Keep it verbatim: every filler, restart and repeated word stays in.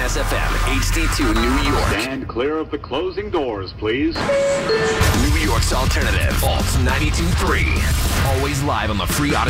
S F M, H D two New York. Stand clear of the closing doors, please. New York's alternative, Alt ninety-two point three. Always live on the free